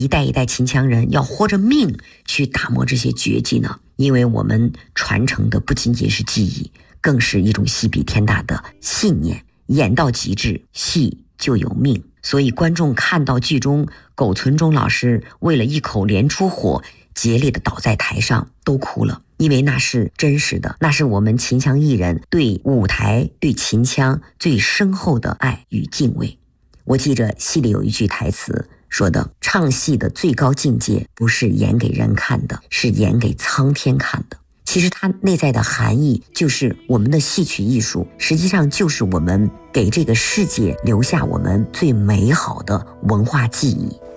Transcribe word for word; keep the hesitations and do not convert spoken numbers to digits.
一代一代秦腔人要活着命去打磨这些绝技呢？因为我们传承的不仅仅是技艺，更是一种戏比天大的信念。演到极致，戏就有命。所以观众看到剧中苟存中老师为了一口连出火，竭力的倒在台上，都哭了。因为那是真实的，那是我们秦腔艺人对舞台、对秦腔最深厚的爱与敬畏。我记着戏里有一句台词说的，唱戏的最高境界不是演给人看的，是演给苍天看的。其实它内在的含义就是我们的戏曲艺术实际上就是我们给这个世界留下我们最美好的文化记忆。